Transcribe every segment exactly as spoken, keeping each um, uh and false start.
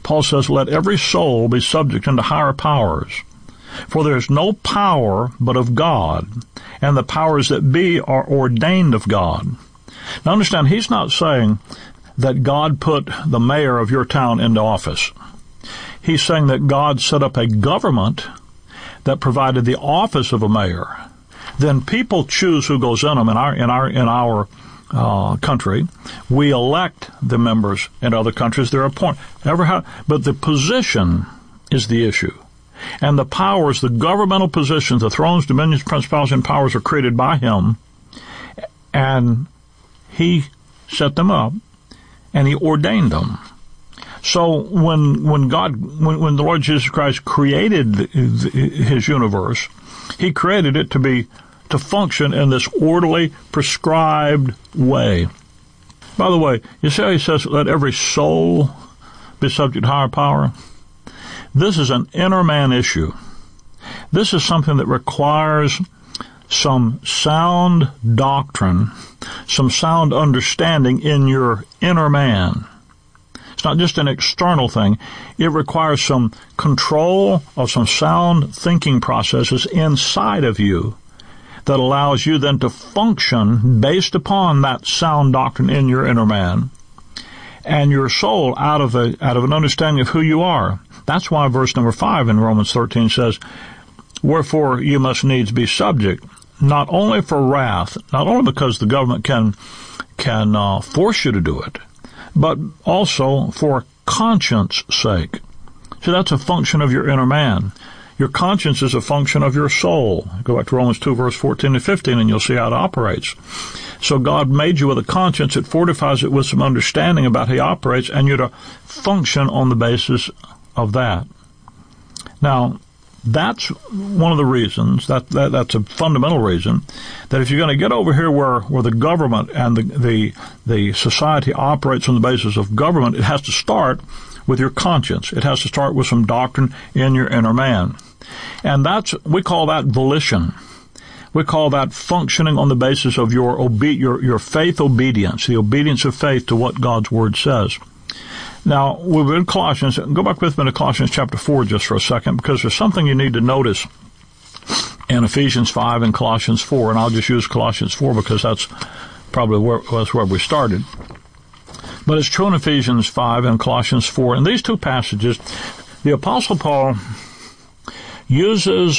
Paul says, let every soul be subject unto higher powers. For there is no power but of God, and the powers that be are ordained of God. Now understand, he's not saying that God put the mayor of your town into office. He's saying that God set up a government that provided the office of a mayor. Then people choose who goes in them. In our in our in our uh, country, we elect the members. In other countries, they're appointed. Ever have, but the position is the issue, and the powers, the governmental positions, the thrones, dominions, principalities, and powers are created by Him, and He set them up, and He ordained them. So when when God, when, when the Lord Jesus Christ created His universe, He created it to be, to function in this orderly, prescribed way. By the way, you see how He says, let every soul be subject to higher power? This is an inner man issue. This is something that requires some sound doctrine, some sound understanding in your inner man. It's not just an external thing. It requires some control of some sound thinking processes inside of you that allows you then to function based upon that sound doctrine in your inner man, and your soul out of a out of an understanding of who you are. That's why verse number five in Romans thirteen says, wherefore you must needs be subject, not only for wrath, not only because the government can can uh, force you to do it, but also for conscience sake. See, that's a function of your inner man. Your conscience is a function of your soul. Go back to Romans two, verse fourteen and fifteen, and you'll see how it operates. So God made you with a conscience. It fortifies it with some understanding about how He operates, and you're to function on the basis of that. Now, that's one of the reasons, that, that that's a fundamental reason, that if you're going to get over here where, where the government and the, the, the society operates on the basis of government, it has to start with your conscience. It has to start with some doctrine in your inner man. And that's, we call that volition. We call that functioning on the basis of your obe- your, your faith obedience, the obedience of faith to what God's Word says. Now, we're in Colossians. Go back with me to Colossians chapter four just for a second, because there's something you need to notice in Ephesians five and Colossians four, and I'll just use Colossians four because that's probably where, that's where we started. But it's true in Ephesians five and Colossians four. In these two passages, the Apostle Paul uses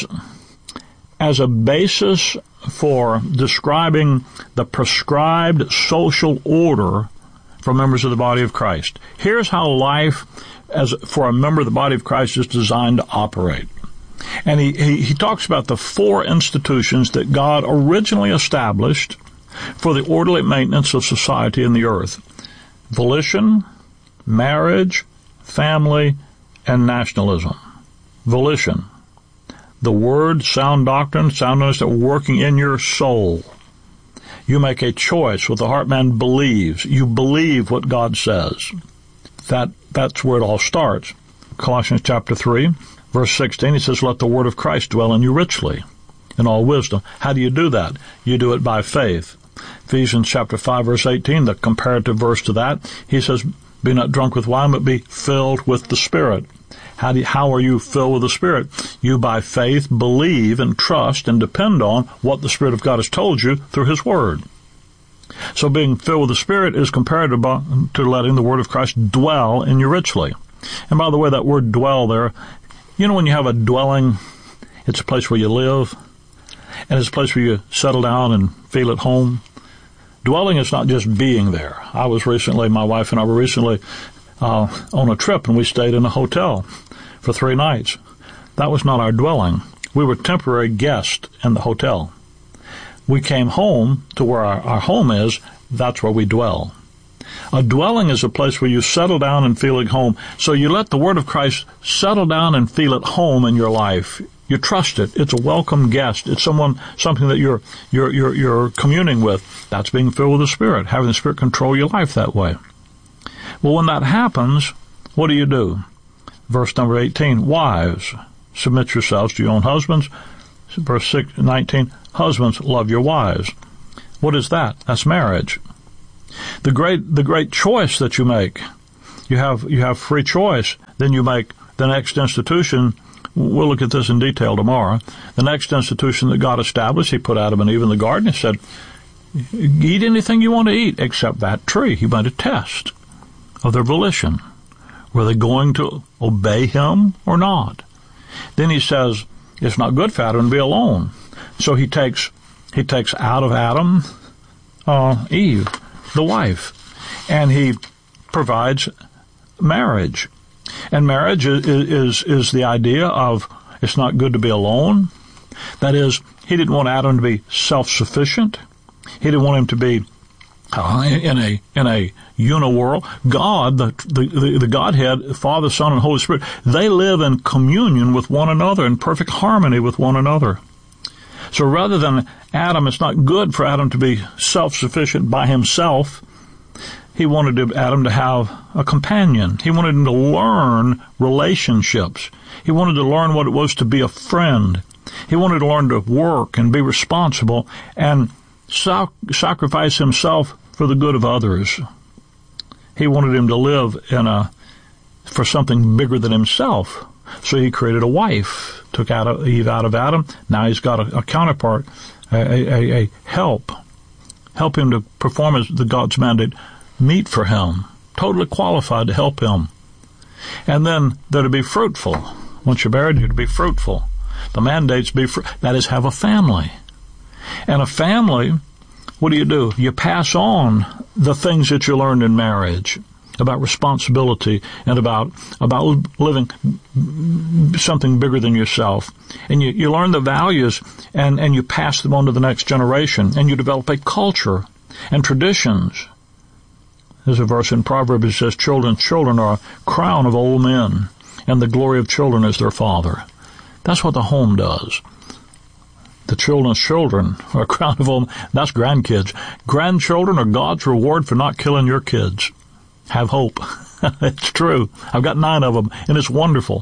as a basis for describing the prescribed social order for members of the body of Christ. Here's how life as for a member of the body of Christ is designed to operate. And he, he, he talks about the four institutions that God originally established for the orderly maintenance of society in the earth: volition, marriage, family, and nationalism. Volition. The Word, sound doctrine, sound understanding working in your soul. You make a choice. What the heart man believes. You believe what God says. That that's where it all starts. Colossians chapter three, verse sixteen, he says, let the word of Christ dwell in you richly, in all wisdom. How do you do that? You do it by faith. Ephesians chapter five, verse eighteen, the comparative verse to that, he says, be not drunk with wine, but be filled with the Spirit. How do you, how are you filled with the Spirit? You, by faith, believe and trust and depend on what the Spirit of God has told you through His Word. So being filled with the Spirit is compared to, to letting the Word of Christ dwell in you richly. And by the way, that word dwell there, you know when you have a dwelling, it's a place where you live, and it's a place where you settle down and feel at home. Dwelling is not just being there. I was recently, my wife and I were recently uh, on a trip, and we stayed in a hotel for three nights. That was not our dwelling. We were temporary guests in the hotel. We came home to where our, our home is. That's where we dwell. A dwelling is a place where you settle down and feel at home. So you let the Word of Christ settle down and feel at home in your life. You trust it. It's a welcome guest. It's someone, something that you're, you're, you're, you're communing with. That's being filled with the Spirit, having the Spirit control your life that way. Well, when that happens, what do you do? Verse number eighteen, wives, submit yourselves to your own husbands. Verse nineteen, husbands, love your wives. What is that? That's marriage. The great, the great choice that you make you have you have free choice. Then you make the next institution. We'll look at this in detail tomorrow. The next institution that God established, he put Adam and Eve in the garden. He said, eat anything you want to eat except that tree. He made a test of their volition. Were they going to obey him or not? Then he says, it's not good for Adam to be alone. So he takes he takes out of Adam uh, Eve, the wife, and he provides marriage. And marriage is, is is the idea of it's not good to be alone. That is, he didn't want Adam to be self-sufficient. He didn't want him to be uh, in a in a uniworld. God, the, the the Godhead, Father, Son, and Holy Spirit, they live in communion with one another, in perfect harmony with one another. So rather than Adam, it's not good for Adam to be self-sufficient by himself. He wanted Adam to have a companion. He wanted him to learn relationships. He wanted to learn what it was to be a friend. He wanted to learn to work and be responsible and sac- sacrifice himself for the good of others. He wanted him to live in a for something bigger than himself. So he created a wife, took out of, Eve out of Adam. Now he's got a, a counterpart, a, a, a help, help him to perform as the God's mandate. Meet for him, totally qualified to help him. And then they're to be fruitful. Once you're married, you're to be fruitful. The mandate's be fr- that is, have a family. And a family, what do you do? You pass on the things that you learned in marriage about responsibility and about about living something bigger than yourself. And you, you learn the values and, and you pass them on to the next generation. And you develop a culture and traditions. There's a verse in Proverbs that says, children's children are a crown of old men, and the glory of children is their father. That's what the home does. The children's children are a crown of old men. That's grandkids. Grandchildren are God's reward for not killing your kids. Have hope. It's true. I've got nine of them, and it's wonderful.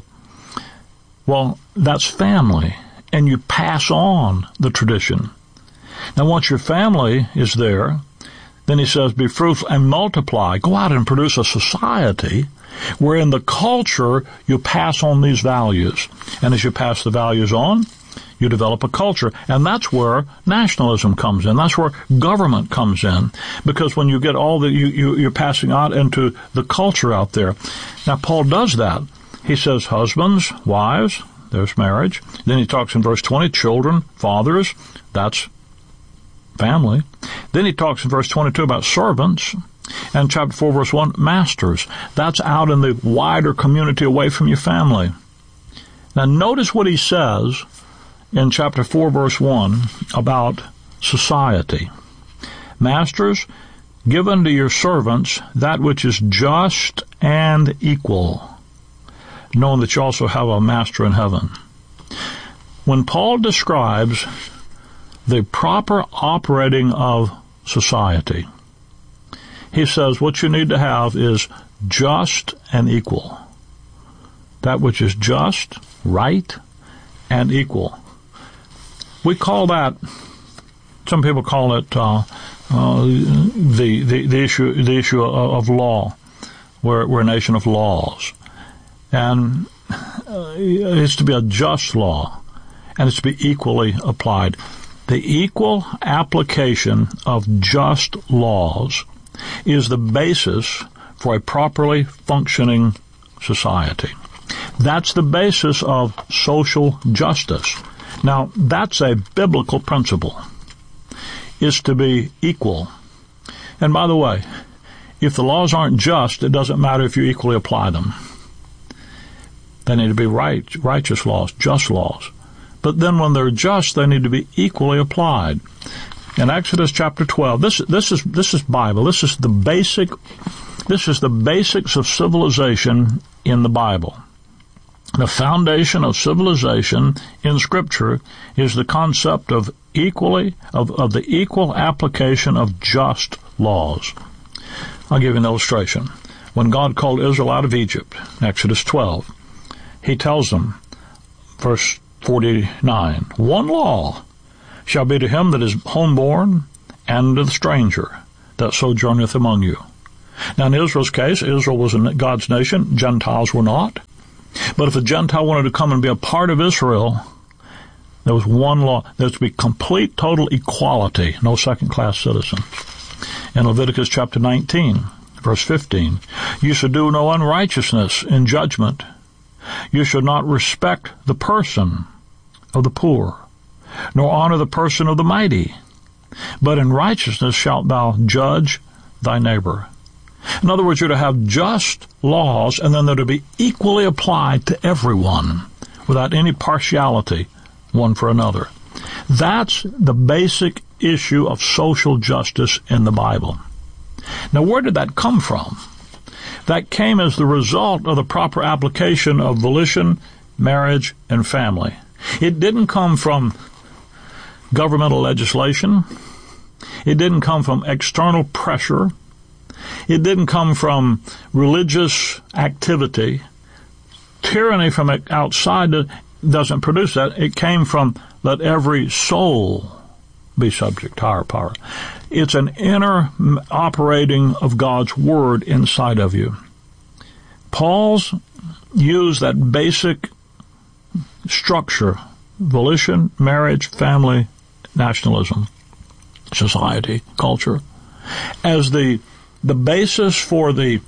Well, that's family, and you pass on the tradition. Now, once your family is there, then he says, be fruitful and multiply. Go out and produce a society where in the culture you pass on these values. And as you pass the values on, you develop a culture. And that's where nationalism comes in. That's where government comes in. Because when you get all that you, you, you're passing out into the culture out there. Now, Paul does that. He says, husbands, wives, there's marriage. Then he talks in verse twenty, children, fathers, that's family. Then he talks in verse twenty-two about servants, and chapter four, verse one, masters. That's out in the wider community away from your family. Now notice what he says in chapter four, verse one about society. Masters, give unto your servants that which is just and equal, knowing that you also have a master in heaven. When Paul describes the proper operating of society, he says what you need to have is just and equal. That which is just, right, and equal. We call that, some people call it uh, uh, the, the the issue the issue of, of law. We're, we're a nation of laws, and uh, it's to be a just law, and it's to be equally applied. The equal application of just laws is the basis for a properly functioning society. That's the basis of social justice. Now, that's a biblical principle, is to be equal. And by the way, if the laws aren't just, it doesn't matter if you equally apply them. They need to be right, righteous laws, just laws. But then when they're just, they need to be equally applied. In Exodus chapter twelve, this this is this is Bible. This is the basic this is the basics of civilization in the Bible. The foundation of civilization in Scripture is the concept of equally of, of the equal application of just laws. I'll give you an illustration. When God called Israel out of Egypt, Exodus twelve, he tells them, verse forty-nine, one law shall be to him that is homeborn and to the stranger that sojourneth among you. Now, in Israel's case, Israel was God's nation. Gentiles were not. But if a Gentile wanted to come and be a part of Israel, there was one law. There was to be complete, total equality, no second-class citizen. In Leviticus chapter nineteen, verse fifteen, you should do no unrighteousness in judgment. You should not respect the person of the poor, nor honor the person of the mighty. But in righteousness shalt thou judge thy neighbor. In other words, you're to have just laws, and then they're to be equally applied to everyone without any partiality one for another. That's the basic issue of social justice in the Bible. Now, where did that come from? That came as the result of the proper application of volition, marriage, and family. It didn't come from governmental legislation. It didn't come from external pressure. It didn't come from religious activity. Tyranny from outside doesn't produce that. It came from let every soul be subject to higher power. It's an inner operating of God's Word inside of you. Paul's used that basic structure, volition, marriage, family, nationalism, society, culture, as the the basis for the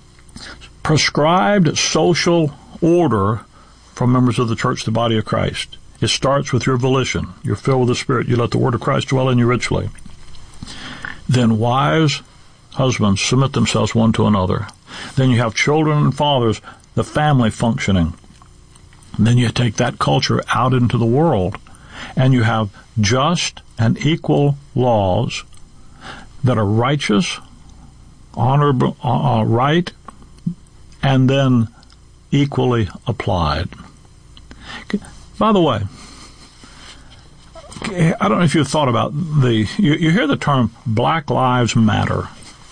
prescribed social order for members of the church, the body of Christ. It starts with your volition. You're filled with the Spirit. You let the Word of Christ dwell in you richly. Then wives, husbands, submit themselves one to another. Then you have children and fathers, the family functioning. And then you take that culture out into the world, and you have just and equal laws that are righteous, honorable, uh, right, and then equally applied. By the way, I don't know if you've thought about the, you, you hear the term Black Lives Matter.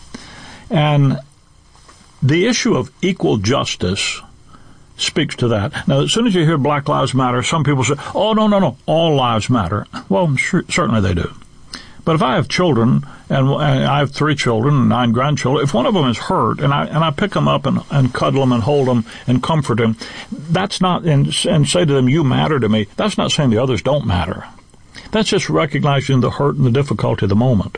And the issue of equal justice speaks to that. Now, as soon as you hear Black Lives Matter, some people say, oh, no, no, no, all lives matter. Well, sure, certainly they do. But if I have children, and I have three children and nine grandchildren, if one of them is hurt, and I and I pick them up and, and cuddle them and hold them and comfort them, that's not, and, and say to them, you matter to me, that's not saying the others don't matter. That's just recognizing the hurt and the difficulty of the moment.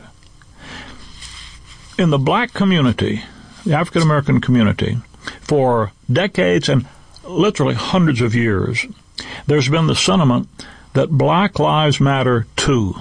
In the black community, the African American community, for decades and literally hundreds of years, there's been the sentiment that Black Lives Matter too.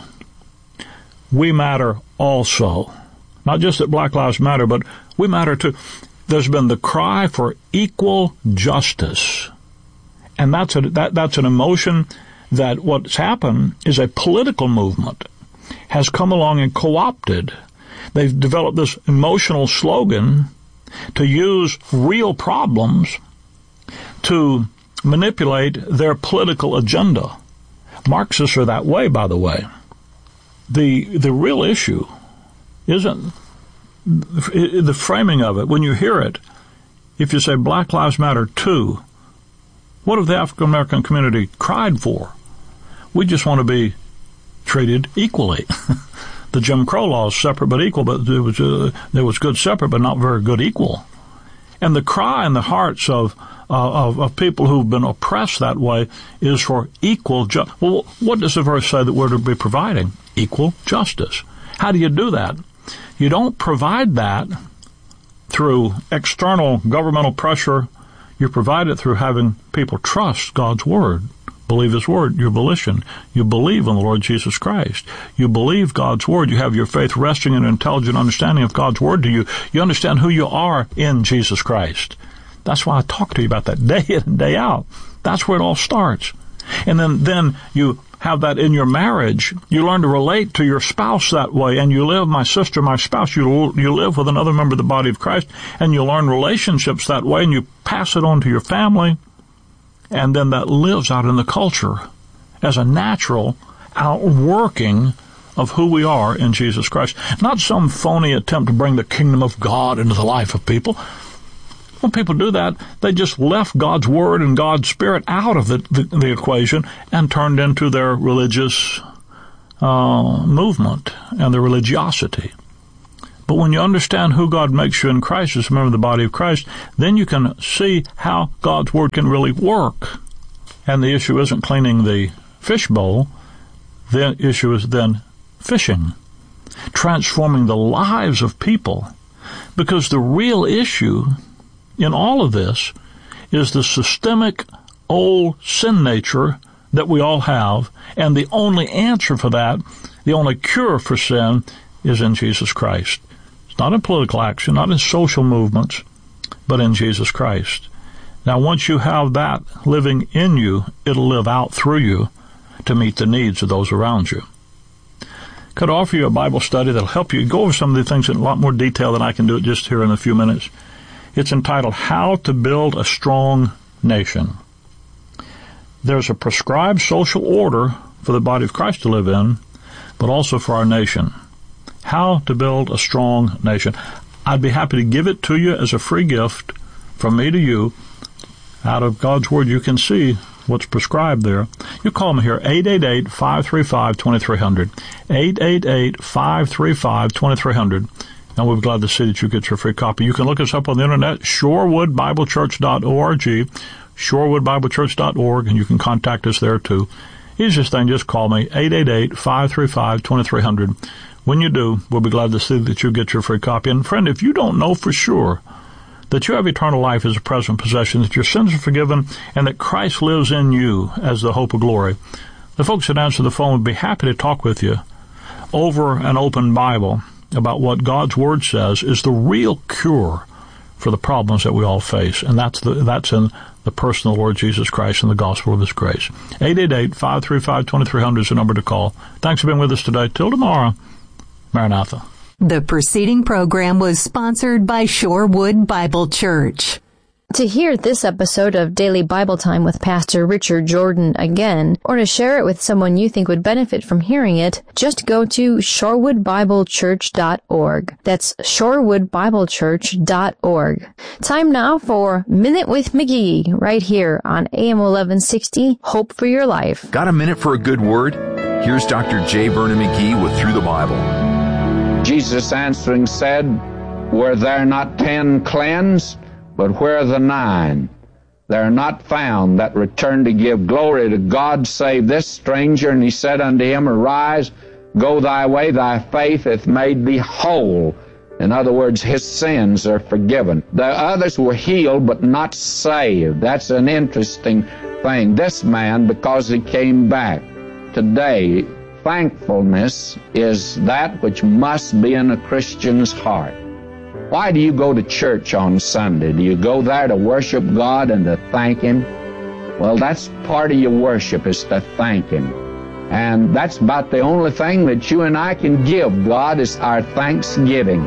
We matter also. Not just that Black Lives Matter, but we matter too. There's been the cry for equal justice. And that's a, that, that's an emotion that what's happened is a political movement has come along and co-opted. They've developed this emotional slogan to use real problems to manipulate their political agenda. Marxists are that way, by the way. The the real issue isn't the framing of it. When you hear it, if you say Black Lives Matter too, what have the African American community cried for? We just want to be treated equally. The Jim Crow law is separate but equal, but it was uh, there was good separate but not very good equal. And the cry in the hearts of uh, of, of people who've been oppressed that way is for equal justice. Well, what does the verse say that we're to be providing? Equal justice. How do you do that? You don't provide that through external governmental pressure. You provide it through having people trust God's Word, believe His Word, your volition. You believe in the Lord Jesus Christ. You believe God's Word. You have your faith resting in an intelligent understanding of God's Word to you. You understand who you are in Jesus Christ. That's why I talk to you about that day in and day out. That's where it all starts. And then, then you have that in your marriage. You learn to relate to your spouse that way, and you live, my sister, my spouse, you, you live with another member of the body of Christ, and you learn relationships that way, and you pass it on to your family, and then that lives out in the culture as a natural outworking of who we are in Jesus Christ. Not some phony attempt to bring the kingdom of God into the life of people. When people do that, they just left God's Word and God's Spirit out of the, the, the equation and turned into their religious uh, movement and their religiosity. But when you understand who God makes you in Christ as a member of the body of Christ, then you can see how God's Word can really work. And the issue isn't cleaning the fish bowl. The issue is then fishing, transforming the lives of people. Because the real issue in all of this is the systemic old sin nature that we all have, and the only answer for that, the only cure for sin, is in Jesus Christ. It's not in political action, not in social movements, but in Jesus Christ. Now, once you have that living in you, it'll live out through you to meet the needs of those around you. Could offer you a Bible study that'll help you go over some of the things in a lot more detail than I can do it just here in a few minutes. It's entitled, How to Build a Strong Nation. There's a prescribed social order for the body of Christ to live in, but also for our nation. How to build a strong nation. I'd be happy to give it to you as a free gift from me to you. Out of God's Word, you can see what's prescribed there. You call me here, eight eight eight, five three five, two three zero zero, eight eight eight, five three five, two three zero zero, and we'll be glad to see that you get your free copy. You can look us up on the internet, shorewood bible church dot org, shorewood bible church dot org, and you can contact us there too. Easiest thing, just call me, eight eight eight, five three five, two three zero zero. When you do, we'll be glad to see that you get your free copy. And friend, if you don't know for sure that you have eternal life as a present possession, that your sins are forgiven, and that Christ lives in you as the hope of glory, the folks that answer the phone would be happy to talk with you over an open Bible about what God's Word says is the real cure for the problems that we all face. And that's the, that's in the person of the Lord Jesus Christ and the gospel of His grace. eight eight eight, five three five, two three zero zero is the number to call. Thanks for being with us today. Till tomorrow, Maranatha. The preceding program was sponsored by Shorewood Bible Church. To hear this episode of Daily Bible Time with Pastor Richard Jordan again, or to share it with someone you think would benefit from hearing it, just go to shorewood bible church dot org. That's shorewood bible church dot org. Time now for Minute with McGee, right here on A M eleven sixty, Hope for Your Life. Got a minute for a good word? Here's Doctor J. Vernon McGee with Through the Bible. Jesus answering said, Were there not ten cleansed? But where are the nine? They are not found that return to give glory to God save this stranger. And he said unto him, Arise, go thy way, thy faith hath made thee whole. In other words, his sins are forgiven. The others were healed but not saved. That's an interesting thing. This man, because he came back. Today, thankfulness is that which must be in a Christian's heart. Why do you go to church on Sunday? Do you go there to worship God and to thank Him? Well, that's part of your worship, is to thank Him. And that's about the only thing that you and I can give God, is our thanksgiving.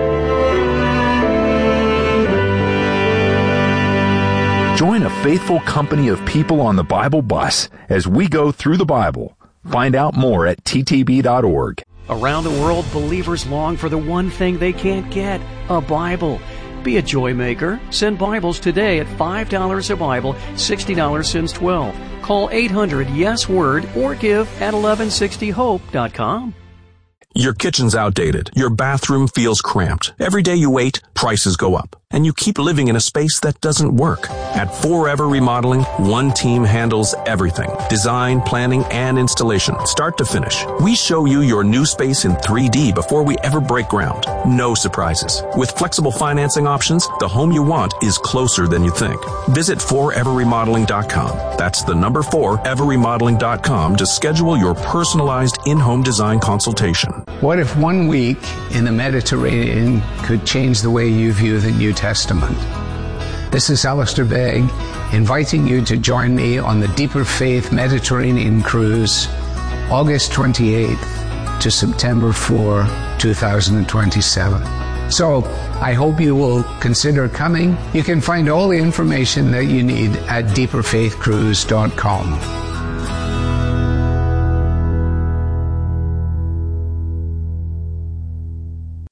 Join a faithful company of people on the Bible bus as we go through the Bible. Find out more at t t b dot org. Around the world, believers long for the one thing they can't get, a Bible. Be a joy maker. Send Bibles today at five dollars a Bible, sixty dollars since twelve. Call eight hundred yes word or give at eleven sixty hope dot com. Your kitchen's outdated. Your bathroom feels cramped. Every day you wait, prices go up. And you keep living in a space that doesn't work. At Forever Remodeling, one team handles everything. Design, planning, and installation, start to finish. We show you your new space in three D before we ever break ground. No surprises. With flexible financing options, the home you want is closer than you think. Visit forever remodeling dot com. That's the number forever remodeling dot com to schedule your personalized in-home design consultation. What if one week in the Mediterranean could change the way you view the New Testament? This is Alistair Begg, inviting you to join me on the Deeper Faith Mediterranean Cruise, August twenty-eighth to September fourth, two thousand twenty-seven. So, I hope you will consider coming. You can find all the information that you need at deeper faith cruise dot com.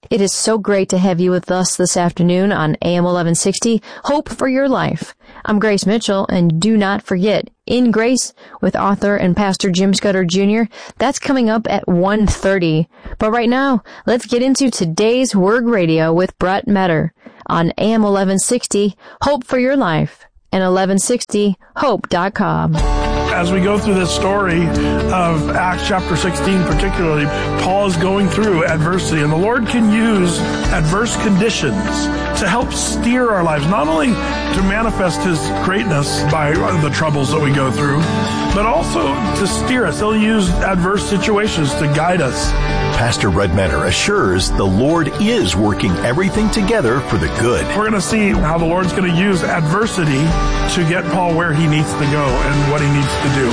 It is so great to have you with us this afternoon on A M eleven sixty, Hope for Your Life. I'm Grace Mitchell, and do not forget, In Grace with author and pastor Jim Scudder Junior That's coming up at one thirty. But right now, let's get into today's Word Radio with Brett Metter on A M eleven sixty, Hope for Your Life, and eleven sixty hope dot com. As we go through this story of Acts chapter sixteen particularly, Paul is going through adversity, and the Lord can use adverse conditions to help steer our lives, not only to manifest His greatness by the troubles that we go through, but also to steer us. He'll use adverse situations to guide us. Pastor Brett Metter assures the Lord is working everything together for the good. We're going to see how the Lord's going to use adversity to get Paul where he needs to go and what he needs to do.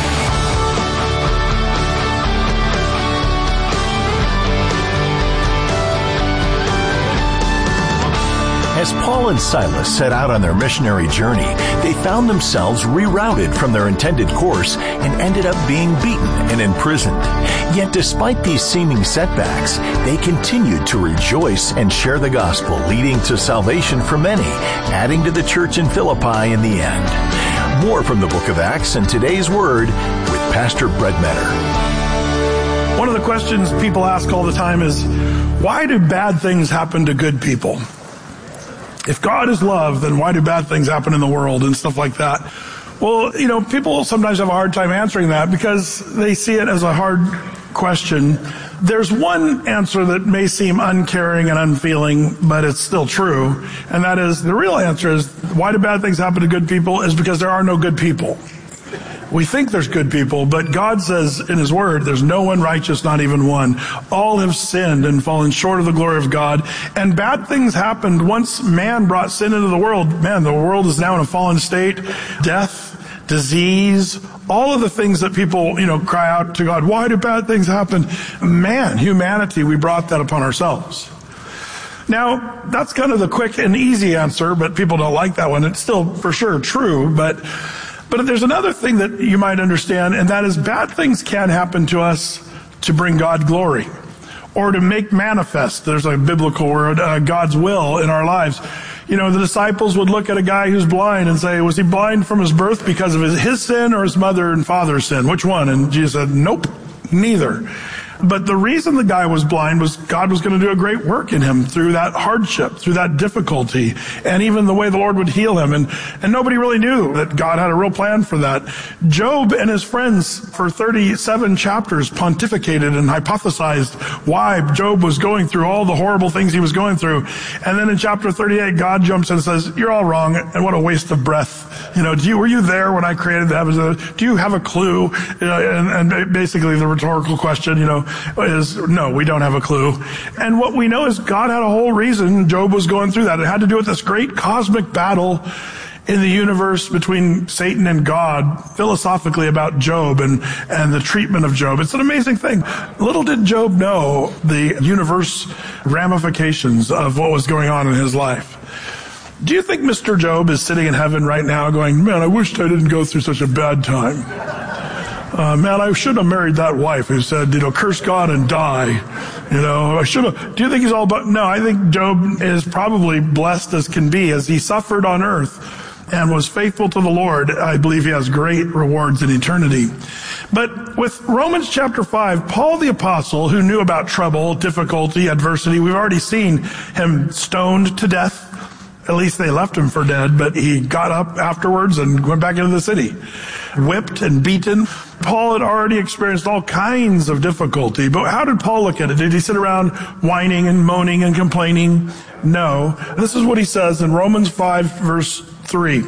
As Paul and Silas set out on their missionary journey, they found themselves rerouted from their intended course and ended up being beaten and imprisoned. Yet despite these seeming setbacks, they continued to rejoice and share the gospel, leading to salvation for many, adding to the church in Philippi in the end. More from the book of Acts and today's Word with Pastor Brett Metter. One of the questions people ask all the time is, why do bad things happen to good people? If God is love, then why do bad things happen in the world and stuff like that? Well, you know, people sometimes have a hard time answering that because they see it as a hard question. There's one answer that may seem uncaring and unfeeling, but it's still true. And that is, the real answer is, why do bad things happen to good people? Is because there are no good people. We think there's good people, but God says in His Word, there's no one righteous, not even one. All have sinned and fallen short of the glory of God. And bad things happened once man brought sin into the world. Man, the world is now in a fallen state. Death, disease, all of the things that people, you know, cry out to God, why do bad things happen? Man, humanity, we brought that upon ourselves. Now, that's kind of the quick and easy answer, but people don't like that one. It's still for sure true, but But there's another thing that you might understand, and that is bad things can happen to us to bring God glory or to make manifest, there's a biblical word, uh, God's will in our lives. You know, the disciples would look at a guy who's blind and say, was he blind from his birth because of his, his sin or his mother and father's sin? Which one? And Jesus said, nope, neither. But the reason the guy was blind was God was going to do a great work in him through that hardship, through that difficulty, and even the way the Lord would heal him. And, and nobody really knew that God had a real plan for that. Job and his friends for thirty-seven chapters pontificated and hypothesized why Job was going through all the horrible things he was going through. And then in chapter thirty-eight, God jumps in and says, you're all wrong, and what a waste of breath. You know, do you, were you there when I created the heavens? Do you have a clue? You know, and, and basically the rhetorical question, you know, is no, we don't have a clue. And what we know is God had a whole reason Job was going through that. It had to do with this great cosmic battle in the universe between Satan and God, philosophically about Job and, and the treatment of Job. It's an amazing thing. Little did Job know the universe ramifications of what was going on in his life. Do you think Mister Job is sitting in heaven right now going, man, I wished I didn't go through such a bad time. Uh, man, I should have married that wife who said, you know, curse God and die. You know, I should have. Do you think he's all about? No, I think Job is probably blessed as can be as he suffered on earth and was faithful to the Lord. I believe he has great rewards in eternity. But with Romans chapter five, Paul the apostle, who knew about trouble, difficulty, adversity, we've already seen him stoned to death. At least they left him for dead, but he got up afterwards and went back into the city. Whipped and beaten. Paul had already experienced all kinds of difficulty, but how did Paul look at it? Did he sit around whining and moaning and complaining? No. This is what he says in Romans five, verse three.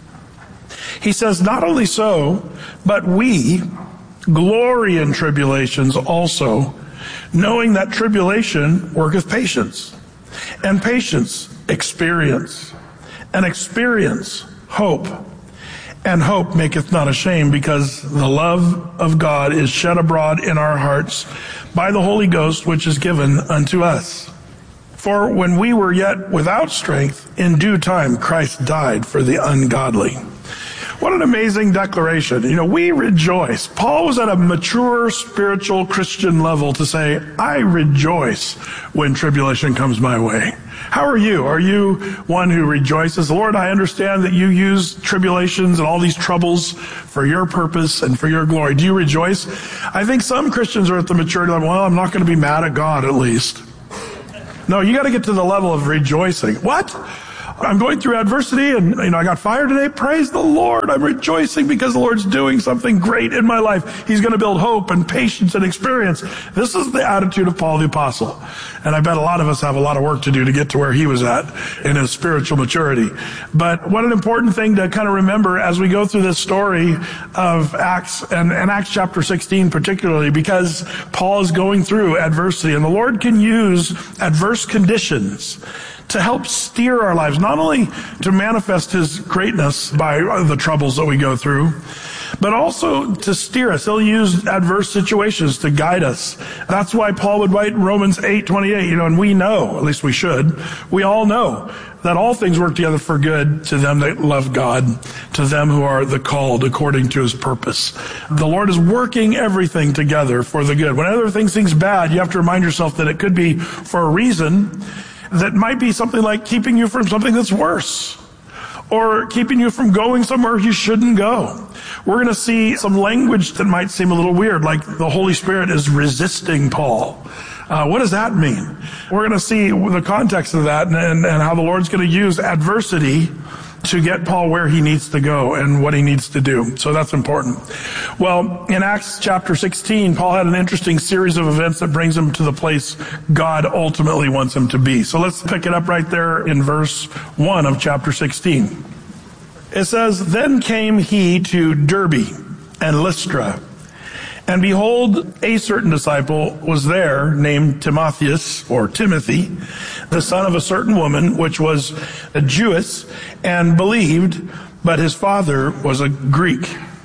He says, not only so, but we glory in tribulations also, knowing that tribulation worketh patience, and patience experience, and experience hope, and hope maketh not ashamed, because the love of God is shed abroad in our hearts by the Holy Ghost, which is given unto us. For when we were yet without strength, in due time Christ died for the ungodly. What an amazing declaration. You know, we rejoice. Paul was at a mature spiritual Christian level to say, I rejoice when tribulation comes my way. How are you? Are you one who rejoices? Lord, I understand that you use tribulations and all these troubles for your purpose and for your glory. Do you rejoice? I think some Christians are at the maturity level, well, I'm not going to be mad at God at least. No, you got to get to the level of rejoicing. What? I'm going through adversity and, you know, I got fired today. Praise the Lord. I'm rejoicing because the Lord's doing something great in my life. He's going to build hope and patience and experience. This is the attitude of Paul the Apostle. And I bet a lot of us have a lot of work to do to get to where he was at in his spiritual maturity. But what an important thing to kind of remember as we go through this story of Acts and, and Acts chapter sixteen particularly, because Paul is going through adversity and the Lord can use adverse conditions to help steer our lives, not only to manifest his greatness by the troubles that we go through, but also to steer us. He'll use adverse situations to guide us. That's why Paul would write in Romans eight twenty-eight, you know, and we know, at least we should, we all know that all things work together for good to them that love God, to them who are the called according to his purpose. The Lord is working everything together for the good. Whenever things seems bad, you have to remind yourself that it could be for a reason that might be something like keeping you from something that's worse, or keeping you from going somewhere you shouldn't go. We're going to see some language that might seem a little weird, like the Holy Spirit is resisting Paul. Uh, what does that mean? We're going to see the context of that and, and, and how the Lord's going to use adversity to get Paul where he needs to go and what he needs to do. So that's important. Well, in Acts chapter sixteen, Paul had an interesting series of events that brings him to the place God ultimately wants him to be. So let's pick it up right there in verse one of chapter sixteen. It says, Then came he to Derbe and Lystra, and behold, a certain disciple was there named Timotheus, or Timothy, the son of a certain woman, which was a Jewess, and believed, but his father was a Greek.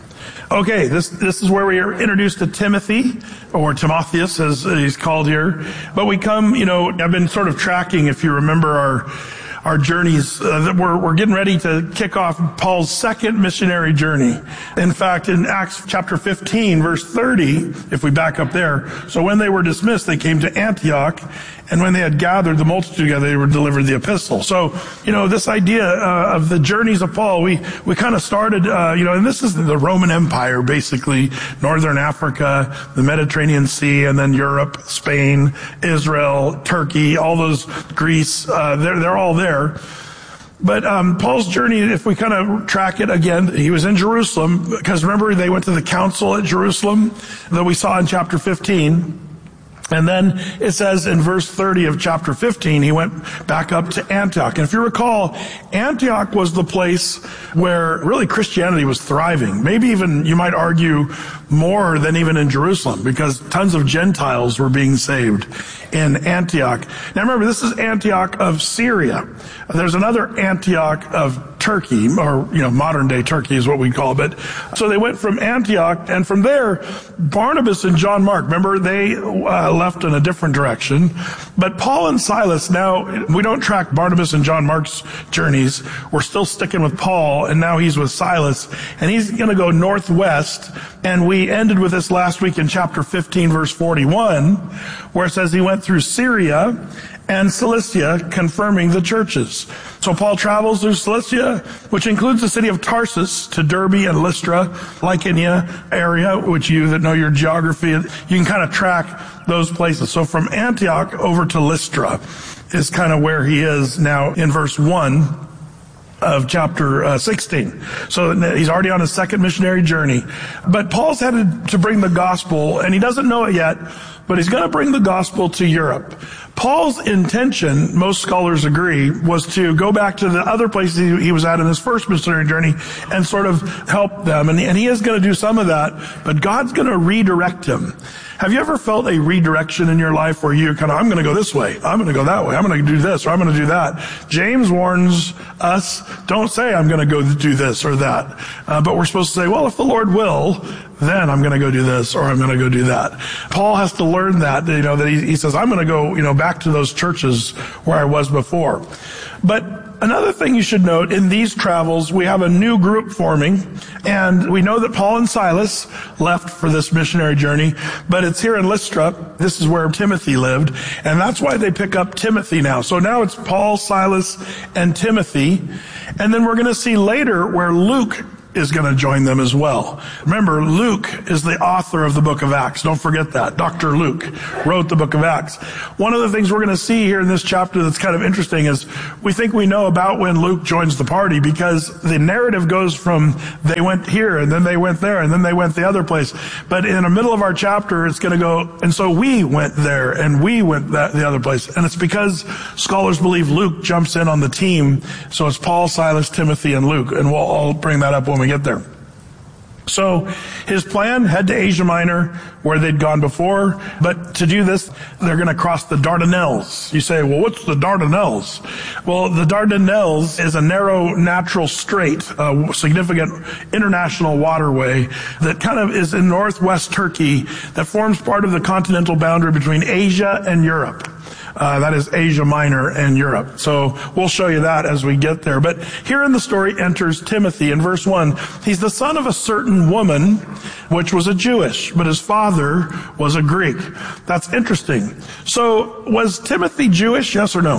Okay, this this is where we are introduced to Timothy, or Timotheus as he's called here. But we come, you know, I've been sort of tracking, if you remember our our journeys, uh, that we're, we're getting ready to kick off Paul's second missionary journey. In fact, in Acts chapter fifteen, verse thirty, if we back up there, so when they were dismissed, they came to Antioch, and when they had gathered the multitude together, they were delivered the epistle. So, you know, this idea uh, of the journeys of Paul, we, we kind of started, uh, you know, and this is the Roman Empire, basically, Northern Africa, the Mediterranean Sea, and then Europe, Spain, Israel, Turkey, all those, Greece, uh, they're, they're all there. But um, Paul's journey, if we kind of track it again, he was in Jerusalem, because remember, they went to the council at Jerusalem that we saw in chapter fifteen. And then it says in verse thirty of chapter fifteen, he went back up to Antioch. And if you recall, Antioch was the place where really Christianity was thriving. Maybe even, you might argue, more than even in Jerusalem, because tons of Gentiles were being saved in Antioch. Now remember, this is Antioch of Syria. There's another Antioch of Turkey, or, you know, modern day Turkey is what we call it. So they went from Antioch, and from there, Barnabas and John Mark, remember, they uh, left in a different direction. But Paul and Silas, now, we don't track Barnabas and John Mark's journeys. We're still sticking with Paul, and now he's with Silas, and he's going to go northwest. And we ended with this last week in chapter fifteen, verse forty-one, where it says he went through Syria and Cilicia, confirming the churches. So Paul travels through Cilicia, which includes the city of Tarsus, to Derbe and Lystra, Lycaonia area, which you that know your geography, you can kind of track those places. So from Antioch over to Lystra is kind of where he is now in verse one of chapter uh, sixteen. So he's already on his second missionary journey. But Paul's headed to bring the gospel, and he doesn't know it yet, but he's going to bring the gospel to Europe. Paul's intention, most scholars agree, was to go back to the other places he, he was at in his first missionary journey and sort of help them. And, and he is going to do some of that, but God's going to redirect him. Have you ever felt a redirection in your life where you're kind of, I'm going to go this way, I'm going to go that way, I'm going to do this, or I'm going to do that? James warns us, don't say I'm going to go do this or that. Uh, but we're supposed to say, well, if the Lord will, then I'm going to go do this, or I'm going to go do that. Paul has to learn that, you know, that he, he says, I'm going to go, you know, back to those churches where I was before. But another thing you should note, in these travels, we have a new group forming, and we know that Paul and Silas left for this missionary journey, but it's here in Lystra. This is where Timothy lived, and that's why they pick up Timothy now. So now it's Paul, Silas, and Timothy, and then we're going to see later where Luke is going to join them as well. Remember, Luke is the author of the book of Acts. Don't forget that. Doctor Luke wrote the book of Acts. One of the things we're going to see here in this chapter that's kind of interesting is we think we know about when Luke joins the party, because the narrative goes from they went here and then they went there and then they went the other place. But in the middle of our chapter, it's going to go, and so we went there and we went that, the other place. And it's because scholars believe Luke jumps in on the team. So it's Paul, Silas, Timothy, and Luke. And we'll all bring that up when we get there. So his plan, head to Asia Minor, where they'd gone before. But to do this, they're going to cross the Dardanelles. You say, well, what's the Dardanelles? Well, the Dardanelles is a narrow natural strait, a significant international waterway that kind of is in northwest Turkey that forms part of the continental boundary between Asia and Europe. Uh, that is Asia Minor and Europe. So we'll show you that as we get there. But here in the story enters Timothy in verse one. He's the son of a certain woman, which was a Jewish, but his father was a Greek. That's interesting. So was Timothy Jewish, yes or no?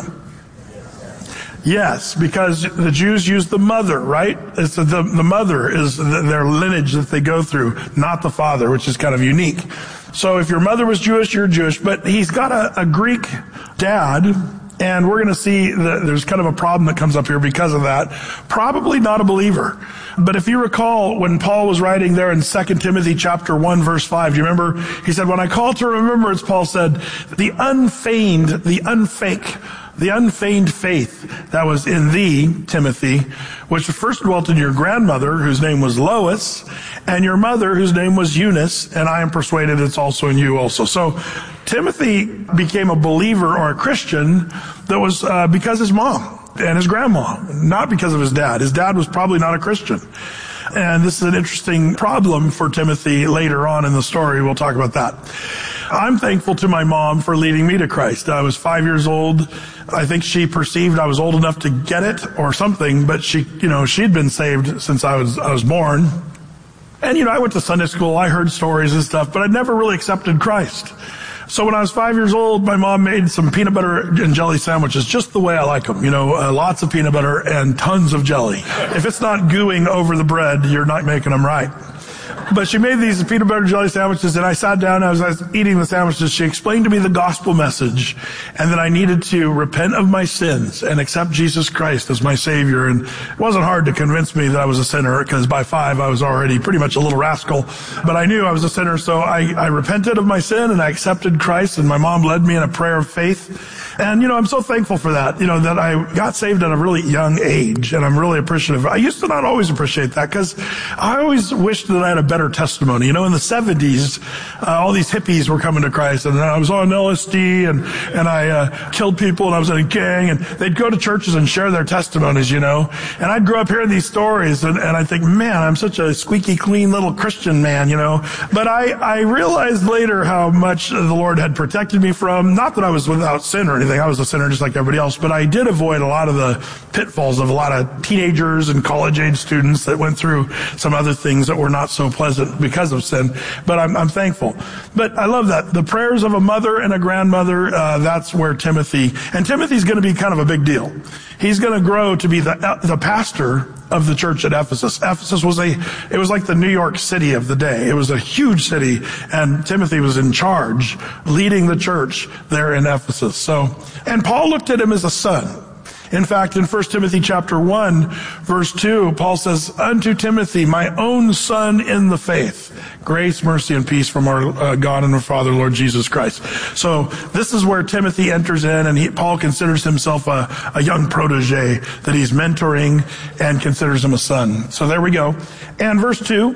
Yes, because the Jews use the mother, right? It's the, the mother is the, their lineage that they go through, not the father, which is kind of unique. So if your mother was Jewish, you're Jewish. But he's got a, a Greek dad, and we're going to see that there's kind of a problem that comes up here because of that. Probably not a believer. But if you recall, when Paul was writing there in Second Timothy chapter one, verse five, do you remember? He said, when I call to remembrance, Paul said, the unfeigned, the unfake, the unfeigned faith that was in thee, Timothy, which first dwelt in your grandmother, whose name was Lois, and your mother, whose name was Eunice, and I am persuaded it's also in you also. So Timothy became a believer or a Christian that was uh, because his mom and his grandma, not because of his dad. His dad was probably not a Christian. And this is an interesting problem for Timothy later on in the story. We'll talk about that. I'm thankful to my mom for leading me to Christ. I was five years old. I think she perceived I was old enough to get it or something, but she, you know, she'd been saved since I was, I was born. And, you know, I went to Sunday school. I heard stories and stuff, but I'd never really accepted Christ. So when I was five years old, my mom made some peanut butter and jelly sandwiches just the way I like them. You know, uh, lots of peanut butter and tons of jelly. If it's not gooing over the bread, you're not making them right. But she made these peanut butter jelly sandwiches, and I sat down as I was eating the sandwiches. She explained to me the gospel message, and that I needed to repent of my sins and accept Jesus Christ as my Savior. And it wasn't hard to convince me that I was a sinner, because by five I was already pretty much a little rascal. But I knew I was a sinner, so I, I repented of my sin, and I accepted Christ, and my mom led me in a prayer of faith. And, you know, I'm so thankful for that, you know, that I got saved at a really young age, and I'm really appreciative. I used to not always appreciate that, because I always wished that I had a better testimony. You know, in the seventies, uh, all these hippies were coming to Christ, and I was on L S D, and, and I uh, killed people, and I was in a gang, and they'd go to churches and share their testimonies, you know. And I'd grow up hearing these stories, and, and I'd think, man, I'm such a squeaky clean little Christian man, you know. But I, I realized later how much the Lord had protected me from, not that I was without sin or anything. I was a sinner just like everybody else, but I did avoid a lot of the pitfalls of a lot of teenagers and college-age students that went through some other things that were not so pleasant because of sin. But I'm, I'm thankful. But I love that. The prayers of a mother and a grandmother, uh, that's where Timothy, and Timothy's going to be kind of a big deal. He's going to grow to be the, uh, the pastor of the church at Ephesus. Ephesus was a, it was like the New York City of the day. It was a huge city, and Timothy was in charge, leading the church there in Ephesus. So, and Paul looked at him as a son. In fact, in First Timothy chapter one, verse two, Paul says, unto Timothy, my own son in the faith, grace, mercy, and peace from our uh, God and our Father, Lord Jesus Christ. So this is where Timothy enters in, and he, Paul considers himself a, a young protege that he's mentoring and considers him a son. So there we go. And verse two,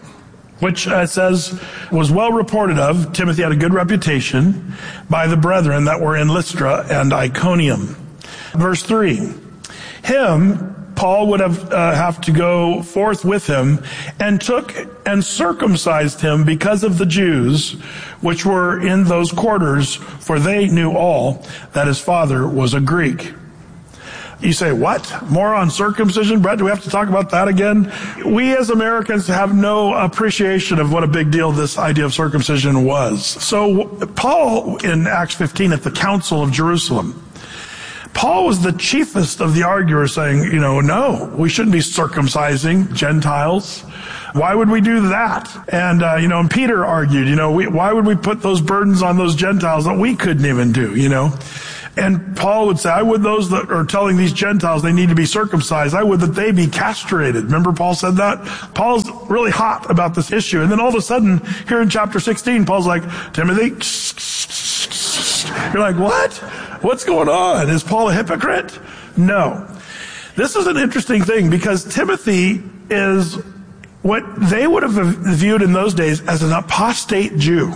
which uh, says, was well reported of, Timothy had a good reputation by the brethren that were in Lystra and Iconium. Verse three, him, Paul would have, uh, have to go forth with him, and took and circumcised him because of the Jews which were in those quarters, for they knew all that his father was a Greek. You say, what? More on circumcision? Brett, do we have to talk about that again? We as Americans have no appreciation of what a big deal this idea of circumcision was. So Paul, in Acts fifteen at the Council of Jerusalem, Paul was the chiefest of the arguers, saying, you know, no, we shouldn't be circumcising Gentiles. Why would we do that? And, uh, you know, and Peter argued, you know, we, why would we put those burdens on those Gentiles that we couldn't even do, you know? And Paul would say, I would those that are telling these Gentiles they need to be circumcised, I would that they be castrated. Remember Paul said that? Paul's really hot about this issue. And then all of a sudden, here in chapter sixteen, Paul's like, Timothy, you're like, what? What's going on? Is Paul a hypocrite? No. This is an interesting thing because Timothy is what they would have viewed in those days as an apostate Jew.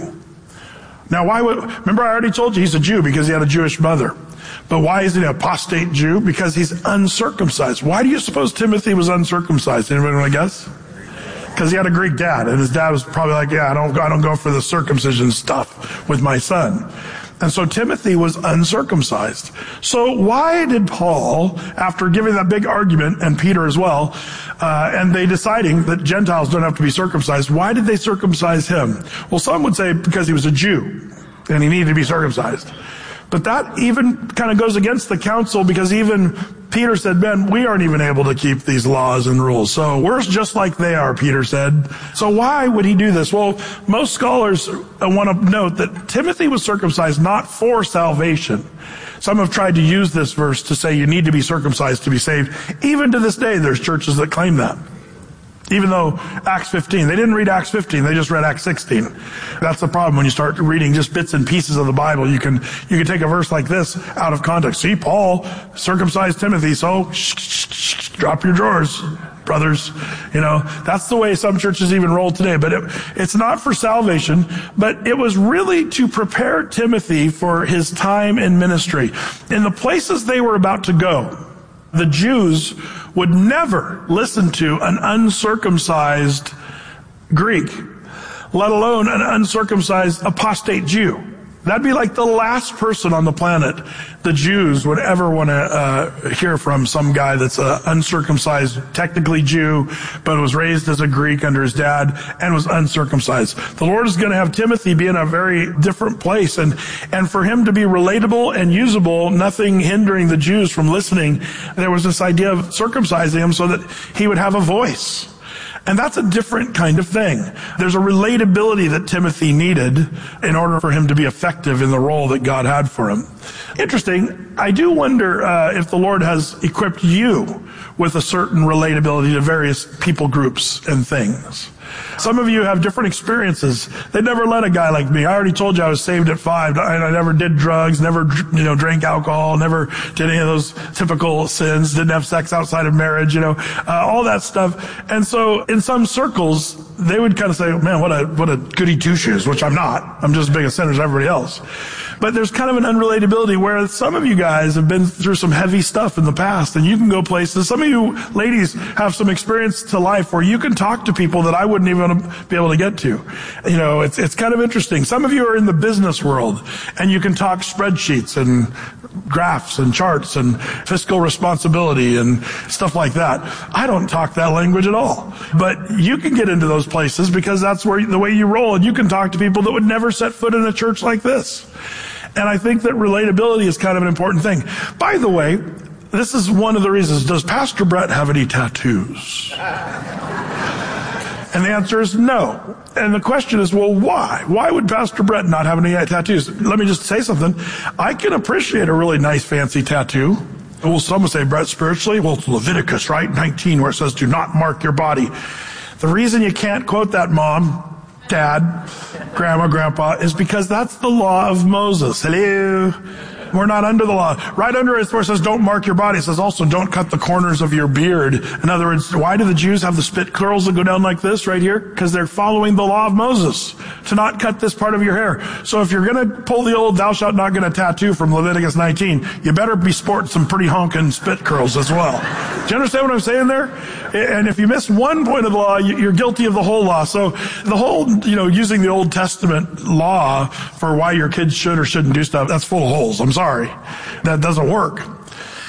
Now, why would, remember I already told you he's a Jew because he had a Jewish mother. But why is he an apostate Jew? Because he's uncircumcised. Why do you suppose Timothy was uncircumcised? Anybody want to guess? Because he had a Greek dad, and his dad was probably like, yeah, I don't, I don't go for the circumcision stuff with my son. And so Timothy was uncircumcised. So why did Paul, after giving that big argument, and Peter as well, uh, and they deciding that Gentiles don't have to be circumcised, why did they circumcise him? Well, some would say because he was a Jew, and he needed to be circumcised. But that even kind of goes against the council because even Peter said, man, we aren't even able to keep these laws and rules. So we're just like they are, Peter said. So why would he do this? Well, most scholars want to note that Timothy was circumcised not for salvation. Some have tried to use this verse to say you need to be circumcised to be saved. Even to this day, there's churches that claim that. Even though Acts fifteen, they didn't read Acts fifteen, they just read Acts sixteen. That's the problem when you start reading just bits and pieces of the Bible. You can, you can take a verse like this out of context. See, Paul circumcised Timothy, so shh, shh, shh, drop your drawers, brothers. You know, that's the way some churches even roll today. But it, it's not for salvation, but it was really to prepare Timothy for his time in ministry. In the places they were about to go, the Jews would never listen to an uncircumcised Greek, let alone an uncircumcised apostate Jew. That'd be like the last person on the planet the Jews would ever want to uh, hear from, some guy that's an uncircumcised, technically Jew, but was raised as a Greek under his dad and was uncircumcised. The Lord is going to have Timothy be in a very different place, and, and for him to be relatable and usable, nothing hindering the Jews from listening. There was this idea of circumcising him so that he would have a voice. And that's a different kind of thing. There's a relatability that Timothy needed in order for him to be effective in the role that God had for him. Interesting. I do wonder uh, if the Lord has equipped you with a certain relatability to various people groups and things. Some of you have different experiences. They never let a guy like me. I already told you I was saved at five. I, I never did drugs, never, you know, drank alcohol, never did any of those typical sins, didn't have sex outside of marriage, you know, uh, all that stuff. And so in some circles, they would kind of say, man, what a, what a goody two-shoes, which I'm not. I'm just as big a sinner as everybody else. But there's kind of an unrelatability where some of you guys have been through some heavy stuff in the past, and you can go places. Some of you ladies have some experience to life where you can talk to people that I wouldn't even be able to get to. You know, it's it's kind of interesting. Some of you are in the business world, and you can talk spreadsheets and graphs and charts and fiscal responsibility and stuff like that. I don't talk that language at all. But you can get into those places because that's where the way you roll, and you can talk to people that would never set foot in a church like this. And I think that relatability is kind of an important thing. By the way, this is one of the reasons. Does Pastor Brett have any tattoos? And the answer is no. And the question is, well, why? Why would Pastor Brett not have any tattoos? Let me just say something. I can appreciate a really nice, fancy tattoo. Well, some would say, Brett, spiritually, well, it's Leviticus, right? nineteen, where it says, do not mark your body. The reason you can't quote that, Mom, Dad, Grandma, Grandpa, is because that's the law of Moses. Hello? We're not under the law. Right under it where it says don't mark your body, it says also don't cut the corners of your beard. In other words, why do the Jews have the spit curls that go down like this right here? Because they're following the law of Moses to not cut this part of your hair. So if you're going to pull the old thou shalt not get a tattoo from Leviticus nineteen, you better be sporting some pretty honking spit curls as well. Do you understand what I'm saying there? And if you miss one point of the law, you're guilty of the whole law. So the whole, you know, using the Old Testament law for why your kids should or shouldn't do stuff, that's full of holes. I'm sorry. That doesn't work.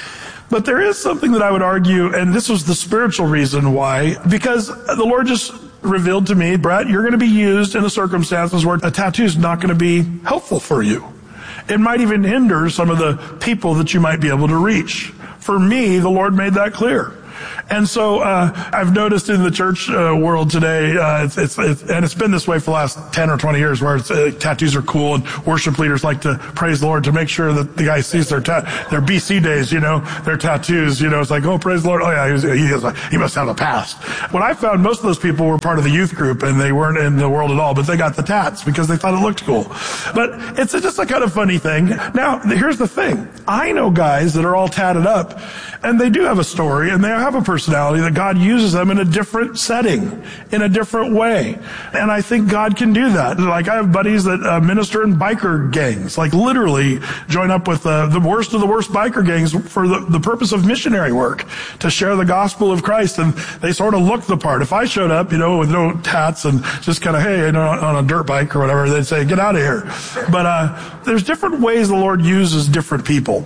But there is something that I would argue, and this was the spiritual reason why, because the Lord just revealed to me, Brett, you're going to be used in the circumstances where a tattoo is not going to be helpful for you. It might even hinder some of the people that you might be able to reach. For me, the Lord made that clear. And so uh I've noticed in the church uh, world today, uh, it's, it's, it's, and it's been this way for the last ten or twenty years, where it's, uh, tattoos are cool, and worship leaders like to praise the Lord to make sure that the guy sees their ta- their B C days, you know, their tattoos. You know, it's like, oh, praise the Lord. Oh, yeah, he, was, he, has a, he must have a past. What I found, most of those people were part of the youth group, and they weren't in the world at all, but they got the tats because they thought it looked cool. But it's just a kind of funny thing. Now, here's the thing. I know guys that are all tatted up, and they do have a story, and they have a personality that God uses them in a different setting, in a different way. And I think God can do that. Like, I have buddies that uh, minister in biker gangs, like literally join up with uh, the worst of the worst biker gangs for the, the purpose of missionary work, to share the gospel of Christ. And they sort of look the part. If I showed up, you know, with no tats and just kind of, hey, you know, on a dirt bike or whatever, they'd say, get out of here. But uh there's different ways the Lord uses different people.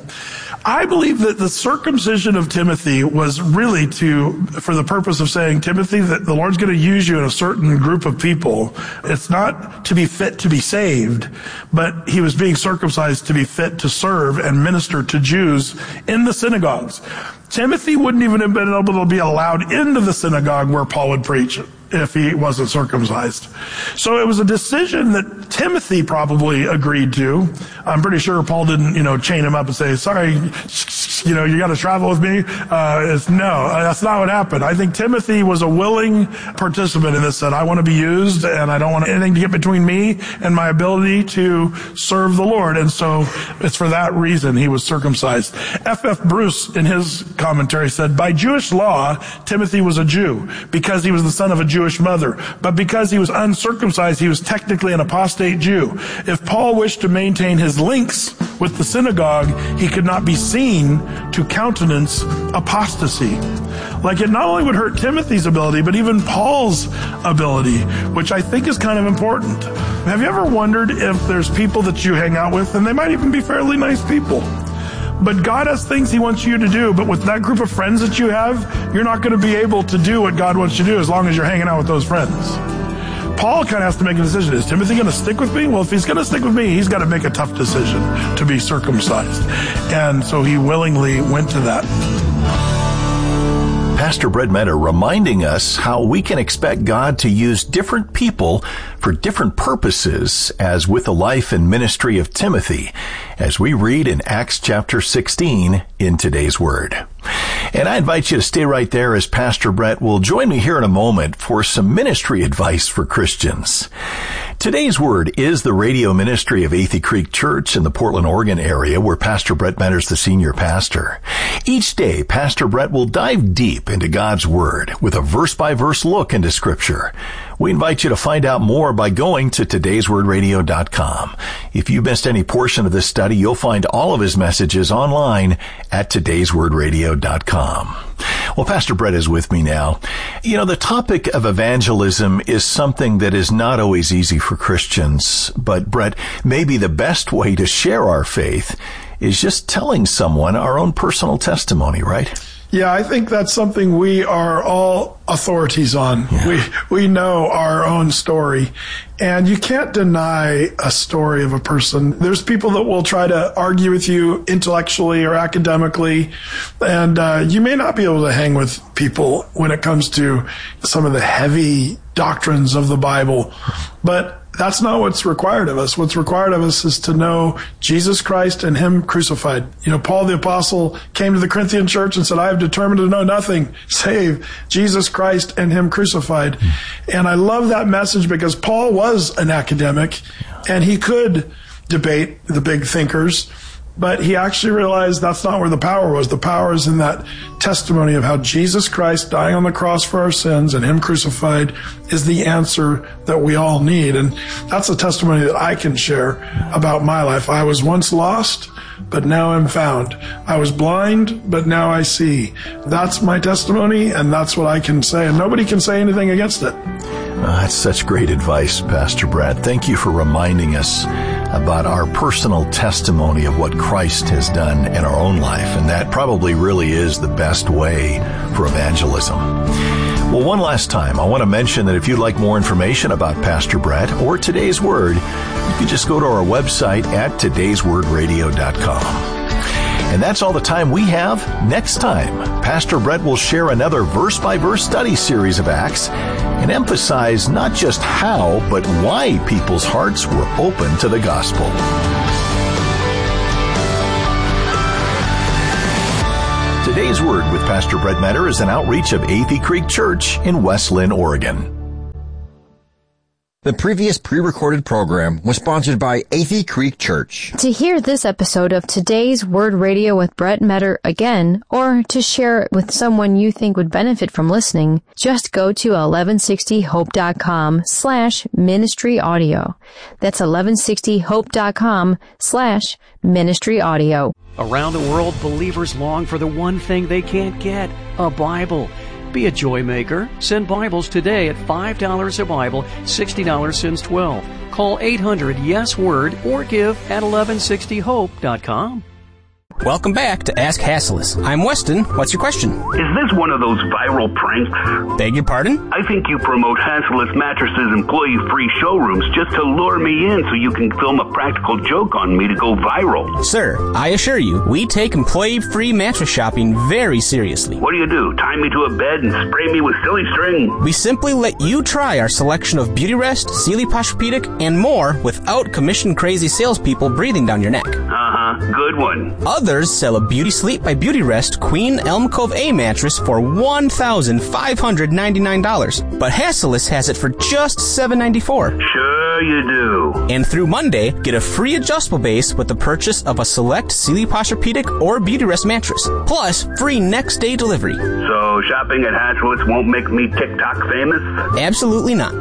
I believe that the circumcision of Timothy was really to, for the purpose of saying, Timothy, that the Lord's going to use you in a certain group of people. It's not to be fit to be saved, but he was being circumcised to be fit to serve and minister to Jews in the synagogues. Timothy wouldn't even have been able to be allowed into the synagogue where Paul would preach if he wasn't circumcised. So it was a decision that Timothy probably agreed to. I'm pretty sure Paul didn't, you know, chain him up and say, sorry, you know, you got to travel with me. Uh, it's, no, that's not what happened. I think Timothy was a willing participant in this, said, I want to be used, and I don't want anything to get between me and my ability to serve the Lord. And so it's for that reason he was circumcised. F F Bruce, in his commentary, said, by Jewish law, Timothy was a Jew because he was the son of a Jewish mother. But because he was uncircumcised, he was technically an apostate Jew. If Paul wished to maintain his links with the synagogue, he could not be seen to countenance apostasy. Like, it not only would hurt Timothy's ability, but even Paul's ability, which I think is kind of important. Have you ever wondered if there's people that you hang out with, and they might even be fairly nice people, but God has things he wants you to do, but with that group of friends that you have, you're not going to be able to do what God wants you to do as long as you're hanging out with those friends. Paul kind of has to make a decision. Is Timothy going to stick with me? Well, if he's going to stick with me, he's got to make a tough decision to be circumcised. And so he willingly went to that. Pastor Brett Meador reminding us how we can expect God to use different people for different purposes, as with the life and ministry of Timothy, as we read in Acts chapter sixteen in today's Word. And I invite you to stay right there, as Pastor Brett will join me here in a moment for some ministry advice for Christians. Today's Word is the radio ministry of Athey Creek Church in the Portland, Oregon area, where Pastor Brett Meador is the senior pastor. Each day, Pastor Brett will dive deep into God's Word with a verse-by-verse look into Scripture. We invite you to find out more by going to todays word radio dot com. If you missed any portion of this study, you'll find all of his messages online at todays word radio dot com. Well, Pastor Brett is with me now. You know, the topic of evangelism is something that is not always easy for Christians, but Brett, maybe the best way to share our faith is just telling someone our own personal testimony, right? Yeah, I think that's something we are all authorities on. Yeah. We we know our own story. And you can't deny a story of a person. There's people that will try to argue with you intellectually or academically, and uh, you may not be able to hang with people when it comes to some of the heavy doctrines of the Bible. But that's not what's required of us. What's required of us is to know Jesus Christ and Him crucified. You know, Paul the Apostle came to the Corinthian church and said, I have determined to know nothing save Jesus Christ and Him crucified. And I love that message because Paul was an academic and he could debate the big thinkers, but he actually realized that's not where the power was. The power is in that testimony of how Jesus Christ dying on the cross for our sins and Him crucified is the answer that we all need. And that's a testimony that I can share about my life. I was once lost, but now I'm found. I was blind, but now I see. That's my testimony, and that's what I can say, and nobody can say anything against it. Oh, that's such great advice, Pastor Brett. Thank you for reminding us about our personal testimony of what Christ has done in our own life, and that probably really is the best way for evangelism. Well, one last time, I want to mention that if you'd like more information about Pastor Brett or Today's Word, you can just go to our website at todays word radio dot com. And that's all the time we have. Next time, Pastor Brett will share another verse-by-verse study series of Acts and emphasize not just how, but why people's hearts were open to the gospel. Today's Word with Pastor Brett Metter is an outreach of Athey Creek Church in West Lynn, Oregon. The previous pre-recorded program was sponsored by Athey Creek Church. To hear this episode of Today's Word Radio with Brett Metter again, or to share it with someone you think would benefit from listening, just go to eleven sixty hope dot com slash ministry audio. That's eleven sixty hope dot com slash ministry audio. Around the world, believers long for the one thing they can't get, a Bible. Be a joy maker. Send Bibles today at five dollars a Bible, sixty dollars since twelve. Call eight hundred yes word or give at eleven sixty hope dot com. Welcome back to Ask Hasslis. I'm Weston. What's your question? Is this one of those viral pranks? Beg your pardon? I think you promote Hasslis Mattresses employee-free showrooms just to lure me in so you can film a practical joke on me to go viral. Sir, I assure you, we take employee-free mattress shopping very seriously. What do you do? Tie me to a bed and spray me with silly string? We simply let you try our selection of Beautyrest, Sealy Posturepedic, and more without commission-crazy salespeople breathing down your neck. Uh-huh. Good one. Others sell a Beauty Sleep by Beautyrest Queen Elm Cove A mattress for one thousand five hundred ninety-nine dollars, but Hasslis has it for just seven hundred ninety-four dollars. Sure you do. And through Monday, get a free adjustable base with the purchase of a select Sealy Posturepedic or Beautyrest mattress, plus free next day delivery. So shopping at Hasslis won't make me TikTok famous? Absolutely not.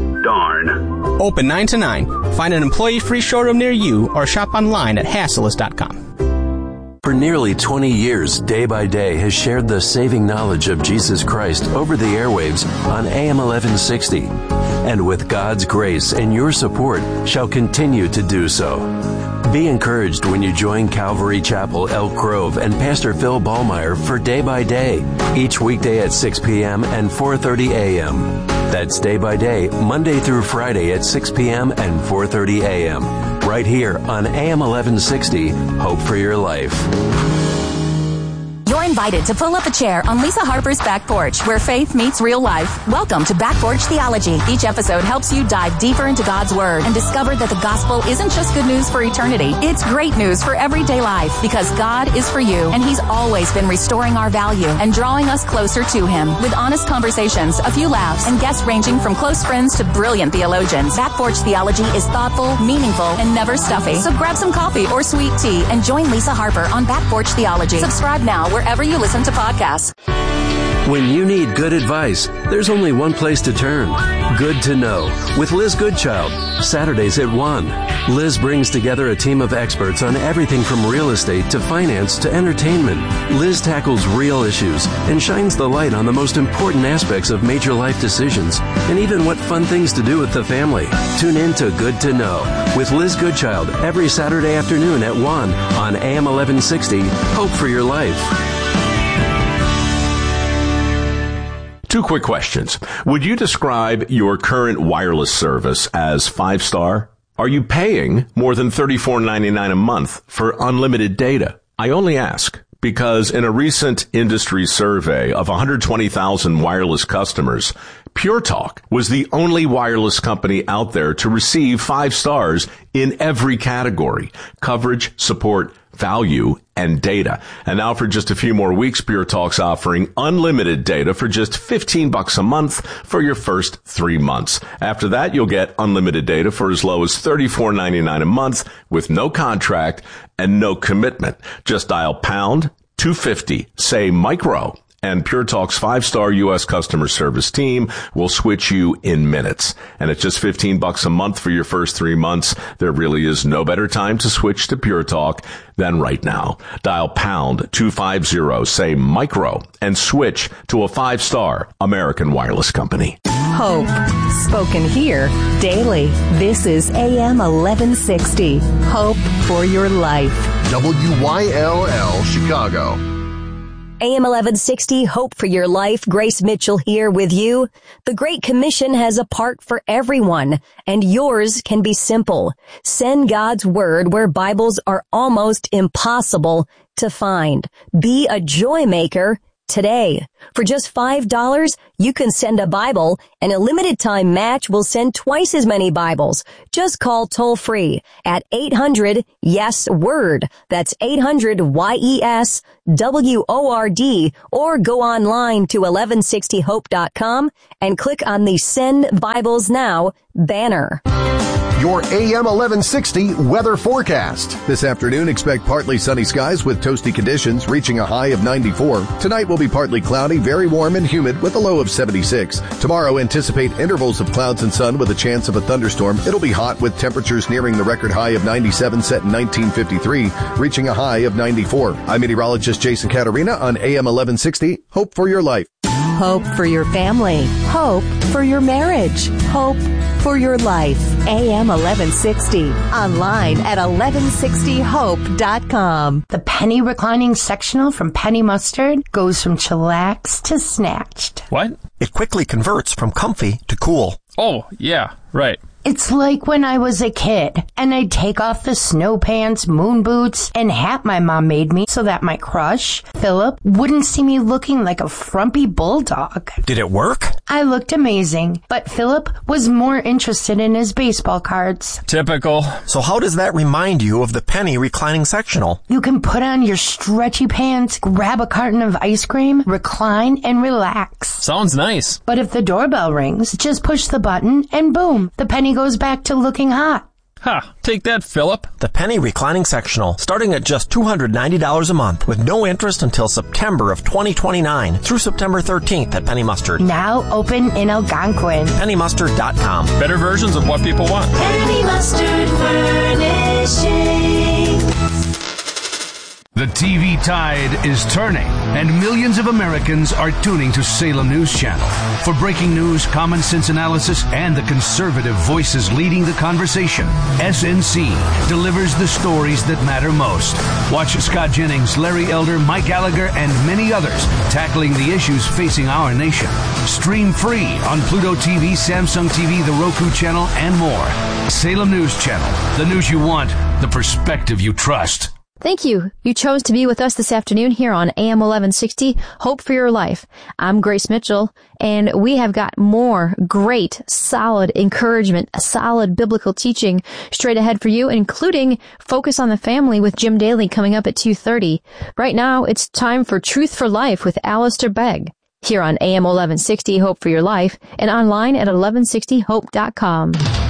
Darn. Open nine to nine. Find an employee-free showroom near you or shop online at hasslis dot com. For nearly twenty years, Day by Day has shared the saving knowledge of Jesus Christ over the airwaves on A M eleven sixty, and with God's grace and your support shall continue to do so. Be encouraged when you join Calvary Chapel, Elk Grove, and Pastor Phil Ballmeyer for Day by Day, each weekday at six p.m. and four thirty a.m. That's Day by Day, Monday through Friday at six p.m. and four thirty a.m. right here on A M eleven sixty, Hope for Your Life. You're invited to pull up a chair on Lisa Harper's Back Porch, where faith meets real life. Welcome to Back Porch Theology. Each episode helps you dive deeper into God's Word and discover that the gospel isn't just good news for eternity. It's great news for everyday life, because God is for you, and He's always been restoring our value and drawing us closer to Him. With honest conversations, a few laughs, and guests ranging from close friends to brilliant theologians, Back Porch Theology is thoughtful, meaningful, and never stuffy. So grab some coffee or sweet tea and join Lisa Harper on Back Porch Theology. Subscribe now wherever you listen to podcasts. When you need good advice, there's only one place to turn. Good to Know with Liz Goodchild, Saturdays at one. Liz brings together a team of experts on everything from real estate to finance to entertainment. Liz tackles real issues and shines the light on the most important aspects of major life decisions and even what fun things to do with the family. Tune in to Good to Know with Liz Goodchild every Saturday afternoon at one on A M eleven sixty, Hope for Your Life. Two quick questions. Would you describe your current wireless service as five-star? Are you paying more than thirty-four ninety-nine a month for unlimited data? I only ask because in a recent industry survey of one hundred twenty thousand wireless customers, Pure Talk was the only wireless company out there to receive five stars in every category: coverage, support, value, and data. And now for just a few more weeks, Pure Talk's offering unlimited data for just fifteen bucks a month for your first three months. After that, you'll get unlimited data for as low as thirty-four ninety-nine a month with no contract and no commitment. Just dial pound two fifty, say micro, and Pure Talk's five-star U S customer service team will switch you in minutes. And at just fifteen bucks a month for your first three months, there really is no better time to switch to Pure Talk than right now. Dial pound two fifty, say micro, and switch to a five-star American wireless company. hope. Spoken here daily. This is A M eleven sixty. Hope for your life. W Y L L Chicago. A M eleven sixty, Hope for Your Life. Grace Mitchell here with you. The Great Commission has a part for everyone, and yours can be simple. Send God's Word where Bibles are almost impossible to find. Be a joy maker today. For just five dollars, you can send a Bible, and a limited time match will send twice as many Bibles. Just call toll free at eight hundred yes word. That's eight hundred Y E S W O R D, or go online to eleven sixty hope dot com and click on the Send Bibles Now banner. Your A M eleven sixty weather forecast. This afternoon, expect partly sunny skies with toasty conditions reaching a high of ninety-four. Tonight will be partly cloudy, very warm and humid with a low of seventy-six. Tomorrow, anticipate intervals of clouds and sun with a chance of a thunderstorm. It'll be hot with temperatures nearing the record high of ninety-seven set in nineteen fifty-three, reaching a high of ninety-four. I'm meteorologist Jason Caterina on A M eleven sixty. Hope for your life. Hope for your family. Hope for your marriage. Hope for your life. A M eleven sixty. Online at eleven sixty hope dot com. The penny reclining sectional from Penny Mustard goes from chillaxed to snatched. What? It quickly converts from comfy to cool. Oh, yeah, right. It's like when I was a kid, and I'd take off the snow pants, moon boots, and hat my mom made me so that my crush, Philip, wouldn't see me looking like a frumpy bulldog. Did it work? I looked amazing, but Philip was more interested in his baseball cards. Typical. So how does that remind you of the penny reclining sectional? You can put on your stretchy pants, grab a carton of ice cream, recline, and relax. Sounds nice. But if the doorbell rings, just push the button, and boom, the penny goes back to looking hot. Ha! Take that, Philip. The penny reclining sectional, starting at just two hundred ninety dollars a month with no interest until September of twenty twenty-nine through September thirteenth at Penny Mustard. Now open in Algonquin. penny mustard dot com. Better versions of what people want. Penny Mustard Furnishing. The T V tide is turning, and millions of Americans are tuning to Salem News Channel for breaking news, common sense analysis, and the conservative voices leading the conversation. S N C delivers the stories that matter most. Watch Scott Jennings, Larry Elder, Mike Gallagher, and many others tackling the issues facing our nation. Stream free on Pluto T V, Samsung T V, the Roku channel, and more. Salem News Channel, the news you want, the perspective you trust. Thank you. You chose to be with us this afternoon here on A M eleven sixty, Hope for Your Life. I'm Grace Mitchell, and we have got more great, solid encouragement, solid biblical teaching straight ahead for you, including Focus on the Family with Jim Daly coming up at two thirty. Right now, it's time for Truth for Life with Alistair Begg here on A M eleven sixty, Hope for Your Life, and online at eleven sixty hope dot com.